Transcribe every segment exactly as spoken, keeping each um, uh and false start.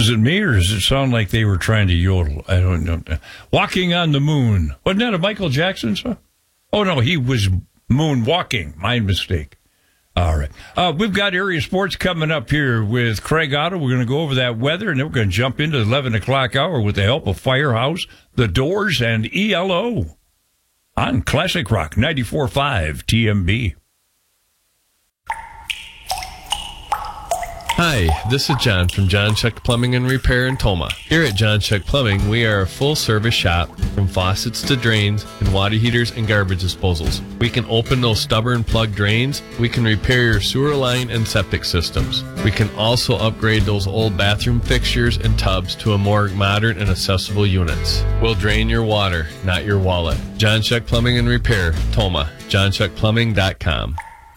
Was it me, or does it sound like they were trying to yodel? I don't know. Walking on the Moon. Wasn't that a Michael Jackson song? Oh, no, he was moonwalking. My mistake. All right. Uh, we've got area sports coming up here with Craig Otto. We're going to go over that weather, and then we're going to jump into the eleven o'clock hour with the help of Firehouse, The Doors, and E L O on Classic Rock ninety-four point five T M B. Hi, this is John from John Chuck Plumbing and Repair in Toma. Here at John Chuck Plumbing, we are a full-service shop from faucets to drains and water heaters and garbage disposals. We can open those stubborn plug drains. We can repair your sewer line and septic systems. We can also upgrade those old bathroom fixtures and tubs to a more modern and accessible units. We'll drain your water, not your wallet. John Chuck Plumbing and Repair, Toma. john chuck plumbing dot com.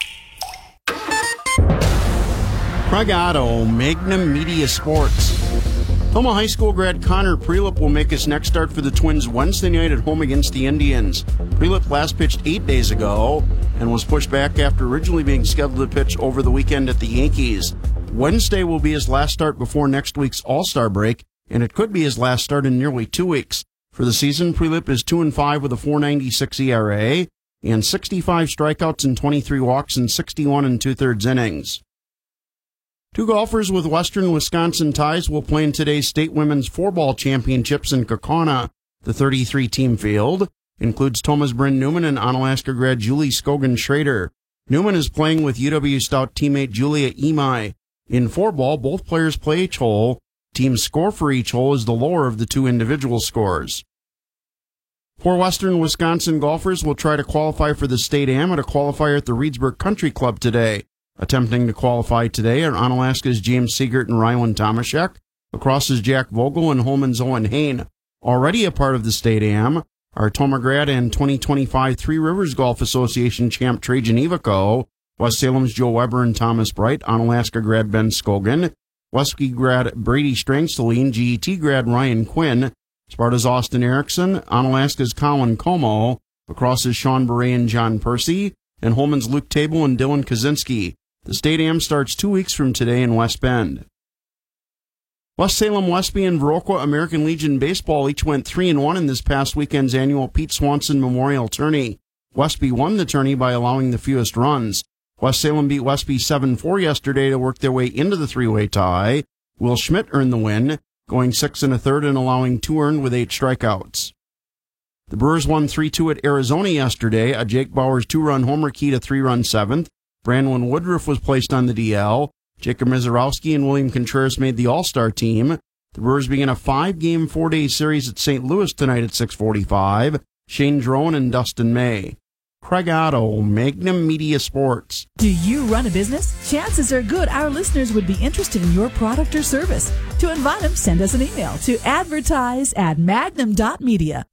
Craig Otto, Magnum Media Sports. Toma High School grad Connor Prelip will make his next start for the Twins Wednesday night at home against the Indians. Prelip last pitched eight days ago and was pushed back after originally being scheduled to pitch over the weekend at the Yankees. Wednesday will be his last start before next week's All-Star break, and it could be his last start in nearly two weeks. For the season, Prelip is two and five with a four ninety-six E R A and sixty-five strikeouts and twenty-three walks in sixty-one and two-thirds innings. Two golfers with Western Wisconsin ties will play in today's State Women's Four-Ball Championships in Kaukauna. The thirty-three team field includes Toma's Bryn Newman and Onalaska grad Julie Scogan Schrader. Newman is playing with U W Stout teammate Julia Imai. In four-ball, both players play each hole. Team score for each hole is the lower of the two individual scores. Four Western Wisconsin golfers will try to qualify for the State Am at a qualifier at the Reedsburg Country Club today. Attempting to qualify today are Onalaska's James Siegert and Ryland Tomaszek, Lacrosse's Jack Vogel and Holman's Owen Hain. Already a part of the State Am are Toma grad and twenty twenty-five Three Rivers Golf Association champ Trajan Iveco, West Salem's Joe Weber and Thomas Bright, Onalaska grad Ben Scogan, Wesky grad Brady Strangsteline, G E T grad Ryan Quinn, Sparta's Austin Erickson, Onalaska's Colin Como, Lacrosse's Sean Beret and John Percy, and Holman's Luke Table and Dylan Kaczynski. The State Am starts two weeks from today in West Bend. West Salem, Westby, and Viroqua American Legion Baseball each went three and one in this past weekend's annual Pete Swanson Memorial Tourney. Westby won the tourney by allowing the fewest runs. West Salem beat Westby seven four yesterday to work their way into the three-way tie. Will Schmidt earned the win, going six and a third and allowing two earned with eight strikeouts. The Brewers won three two at Arizona yesterday. A Jake Bauers two-run homer keyed a three-run seventh. Brandon Woodruff was placed on the D L. Jacob Mizorowski and William Contreras made the All-Star team. The Brewers begin a five-game, four-day series at Saint Louis tonight at six forty-five. Shane Drone and Dustin May. Craig Otto, Magnum Media Sports. Do you run a business? Chances are good our listeners would be interested in your product or service. To invite them, send us an email to advertise at magnum dot media.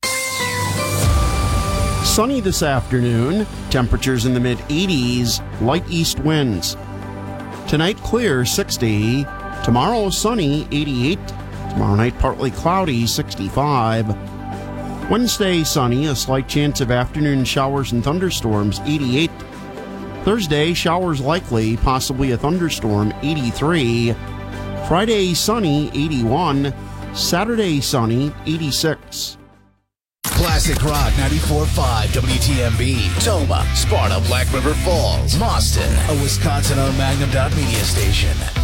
Sunny this afternoon, temperatures in the mid-eighties, light east winds. Tonight clear, sixty. Tomorrow sunny, eighty-eight. Tomorrow night partly cloudy, sixty-five. Wednesday sunny, a slight chance of afternoon showers and thunderstorms, eighty-eight. Thursday showers likely, possibly a thunderstorm, eighty-three. Friday sunny, eighty-one. Saturday sunny, eighty-six. Classic Rock ninety-four point five W T M B, Toma, Sparta, Black River Falls, Mauston, a Wisconsin-owned Magnum dot media station.